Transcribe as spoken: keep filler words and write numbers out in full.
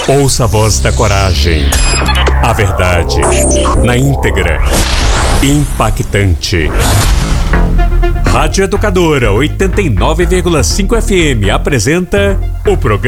Ouça a voz da coragem. A verdade, na íntegra. Impactante. Rádio Educadora oitenta e nove vírgula cinco F M apresenta o programa